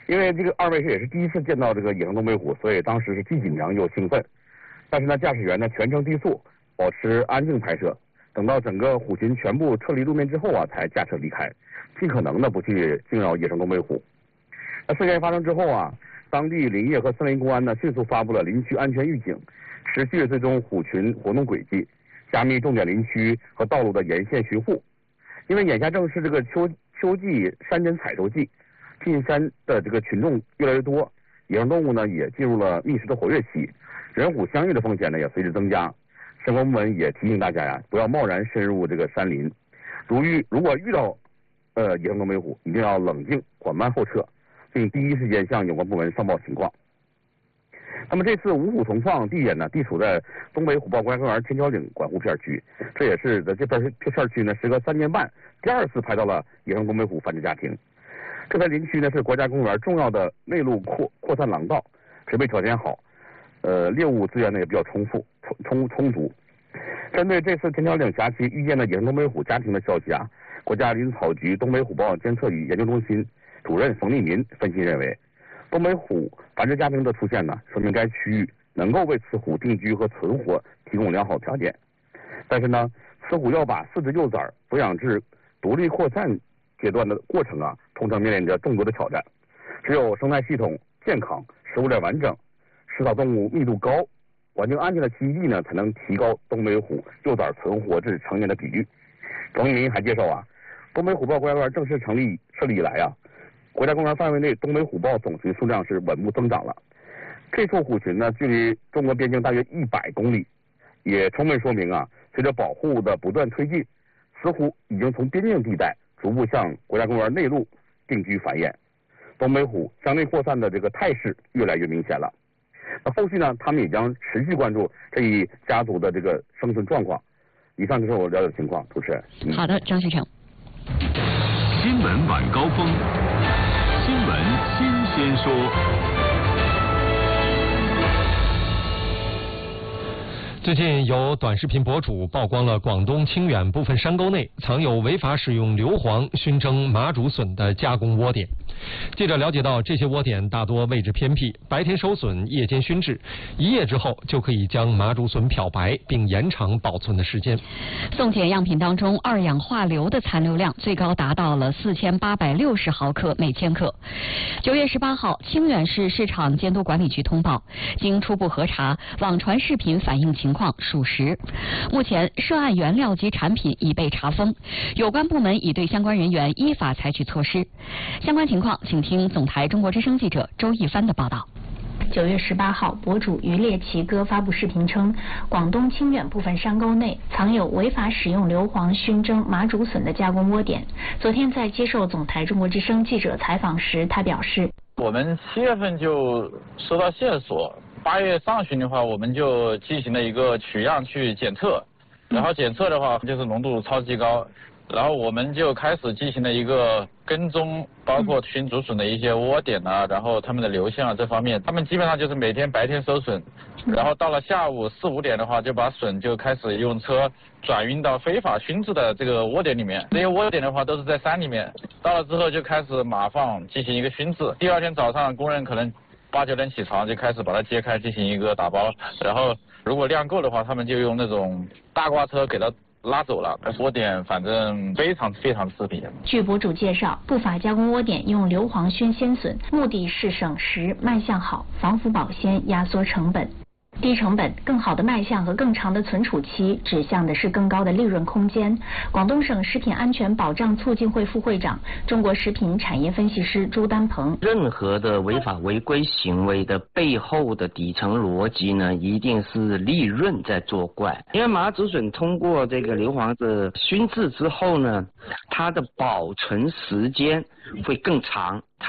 因为这个2位是也是第一次见到这个野生东北虎，所以当时是既紧张又兴奋。但是呢，驾驶员呢全程低速，保持安静拍摄。等到整个虎群全部撤离路面之后啊，才驾车离开，尽可能的不去惊扰野生东北虎。那事件发生之后啊，当地林业和森林公安呢迅速发布了林区安全预警，持续追踪虎群活动轨迹，加密重点林区和道路的沿线巡护。因为眼下正是这个秋季山珍采收季，进山的这个群众越来越多，野生动物呢也进入了觅食的活跃期，人虎相遇的风险呢也随之增加。相关部门也提醒大家呀，不要贸然深入这个山林。如果遇到野生东北虎，一定要冷静缓慢后撤，并第一时间向有关部门上报情况。那么这次五虎同放地点呢，地处在东北虎豹国家公园天桥岭管护片区，这也是在这片区呢，时隔3年半第2次拍到了野生东北虎繁殖家庭。这片林区呢是国家公园重要的内陆扩散廊道，植被条件好，猎物资源呢也比较充足。针对这次天桥岭辖区遇见的野生东北虎家庭的消息啊，国家林草局东北虎豹监测与研究中心主任冯立民分析认为，东北虎繁殖家庭的出现呢，说明该区域能够为雌虎定居和存活提供良好条件。但是呢，雌虎要把4只幼崽抚养至独立扩散阶段的过程啊，通常面临着众多的挑战。只有生态系统健康、食物链完整、食草动物密度高、环境安全的栖息地呢，才能提高东北虎幼崽存活至成年的比率。冯立民还介绍啊，东北虎豹国家公园正式设立以来啊，国家公园范围内东北虎豹总群数量是稳步增长了。这处虎群呢，距离中国边境大约100公里，也充分说明啊，随着保护的不断推进，雌虎已经从边境地带逐步向国家公园内陆定居繁衍，东北虎向内扩散的这个态势越来越明显了。那后续呢，他们也将持续关注这一家族的这个生存状况。以上就是我了解的情况，主持人。 好的，张学成。 新闻晚高峰，新闻新鲜说。 最近有短视频博主曝光了广东清远部分山沟内藏有违法使用硫磺熏蒸麻竹笋的加工窝点。记者了解到，这些窝点大多位置偏僻，白天收笋，夜间熏制，1夜之后就可以将麻竹笋漂白，并延长保存的时间。 送检样品当中，2氧化硫的残留量最高达到了4860毫克每千克。9月18号，清远市市场监督管理局通报，经初步核查，网传视频反映情况属实。目前，涉案原料及产品已被查封，有关部门已对相关人员依法采取措施。相关情况，请听总台中国之声记者周一帆的报道。 9月18号，博主渔猎奇哥发布视频称，广东清远部分山沟内藏有违法使用硫磺熏蒸麻竹笋的加工窝点。昨天在接受总台中国之声记者采访时，他表示， 我们7月份就收到线索，8月上旬的话，我们就进行了一个取样去检测，然后检测的话就是浓度超级高。然后我们就开始进行了一个跟踪，包括熏竹笋的一些窝点啊，然后他们的流向啊这方面，他们基本上就是每天白天收笋，然后到了下午4、5点的话，就把笋就开始用车转运到非法熏制的这个窝点里面。这些窝点的话都是在山里面，到了之后就开始码放进行一个熏制。第2天早上，工人可能8、9点起床就开始把它揭开进行一个打包，然后如果量够的话，他们就用那种大挂车给它拉走了。窝点反正非常刺鼻。 据博主介绍，不法加工窝点用硫磺熏鲜笋，目的是省时、卖相好、防腐保鲜、压缩成本。低成本、更好的卖相和更长的存储期，指向的是更高的利润空间。广东省食品安全保障促进会副会长、中国食品产业分析师朱丹鹏： 任何的违法违规行为的背后的底层逻辑呢，一定是利润在作怪。因为麻竹笋通过这个硫磺的熏制之后呢，它的保存时间会更长。